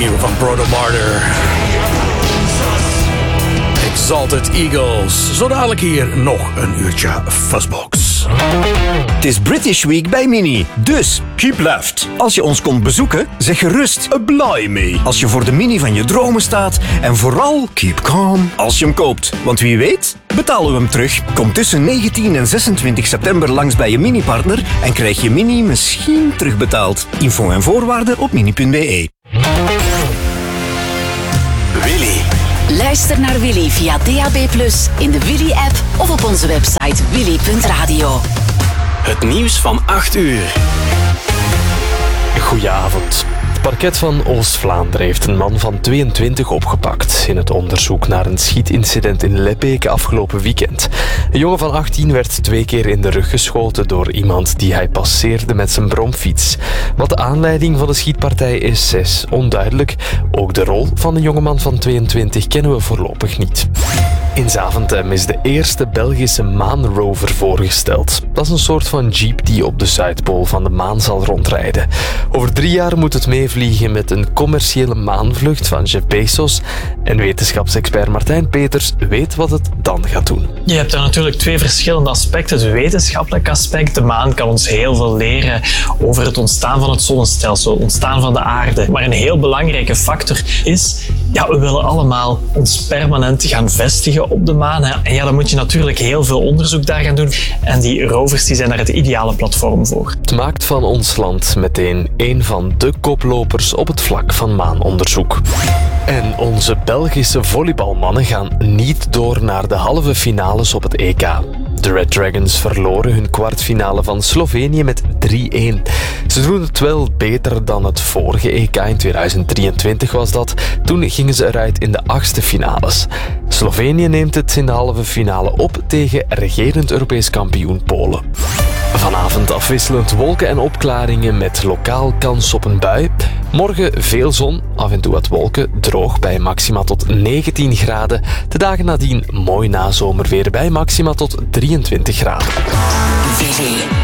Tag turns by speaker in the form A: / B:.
A: nieuwe van Proto Martyr. Exalted Eagles. Zo dadelijk hier nog een uurtje Fuzzbox.
B: Het is British Week bij Mini, dus keep left. Als je ons komt bezoeken, zeg gerust blimey als je voor de Mini van je dromen staat. En vooral keep calm als je hem koopt. Want wie weet, betalen we hem terug. Kom tussen 19 en 26 september langs bij je Mini-partner en krijg je Mini misschien terugbetaald. Info en voorwaarden op mini.be.
A: Willy.
C: Luister naar Willy via DAB+, in de Willy-app of op onze website willy.radio.
D: Het nieuws van 8 uur.
E: Goedenavond. Het parket van Oost-Vlaanderen heeft een man van 22 opgepakt in het onderzoek naar een schietincident in Lebbeke afgelopen weekend. Een jongen van 18 werd 2 keer in de rug geschoten door iemand die hij passeerde met zijn bromfiets. Wat de aanleiding van de schietpartij is onduidelijk. Ook de rol van de jongeman van 22 kennen we voorlopig niet. In Zaventem is de eerste Belgische maanrover voorgesteld. Dat is een soort van jeep die op de Zuidpool van de maan zal rondrijden. Over 3 jaar moet het meevliegen met een commerciële maanvlucht van Jeff Bezos. En wetenschapsexpert Martijn Peters weet wat het dan gaat doen.
F: Je hebt daar natuurlijk 2 verschillende aspecten. Het wetenschappelijk aspect. De maan kan ons heel veel leren over het ontstaan van het zonnestelsel, het ontstaan van de aarde. Maar een heel belangrijke factor is, we willen allemaal ons permanent gaan vestigen op de maan. En dan moet je natuurlijk heel veel onderzoek daar gaan doen. En die rovers zijn daar het ideale platform voor.
E: Het maakt van ons land meteen een van de koplopers op het vlak van maanonderzoek. En onze Belgische volleybalmannen gaan niet door naar de halve finales op het EK. De Red Dragons verloren hun kwartfinale van Slovenië met 3-1. Ze doen het wel beter dan het vorige EK in 2023 was dat. Toen gingen ze eruit in de 8e finales. Slovenië neemt het in de halve finale op tegen regerend Europees kampioen Polen. Vanavond afwisselend wolken en opklaringen met lokaal kans op een bui. Morgen veel zon, af en toe wat wolken, droog bij maxima tot 19 graden. De dagen nadien mooi nazomerweer bij maxima tot 23 graden.